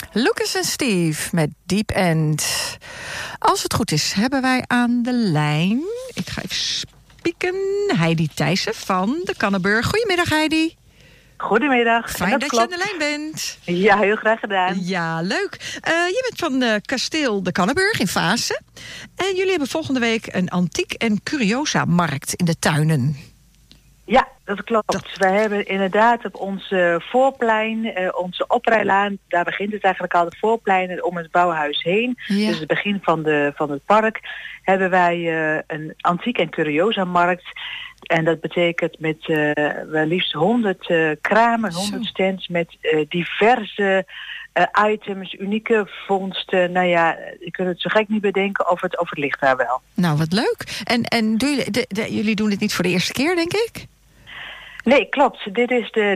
Lucas en Steve met Deep End. Als het goed is, hebben wij aan de lijn... Ik ga even spieken. Heidi Thijssen van de Kannenburg. Goedemiddag, Heidi. Goedemiddag. Fijn dat je aan de lijn bent. Ja, heel graag gedaan. Ja, leuk. Je bent van kasteel de Kannenburg in Vaassen. En jullie hebben volgende week een antiek- en curiosa-markt in de tuinen. Ja, dat klopt. We hebben inderdaad op ons voorplein, onze oprijlaan, daar begint het eigenlijk al, het voorplein om het bouwhuis heen. Ja. Dus het begin van het park, hebben wij een antiek- en curiosa-markt. En dat betekent met wel liefst 100 kramen, 100 stands met diverse items, unieke vondsten. Nou ja, je kunt het zo gek niet bedenken of het ligt daar wel. Nou, wat leuk. En jullie doen dit niet voor de eerste keer, denk ik? Nee, klopt. Dit is de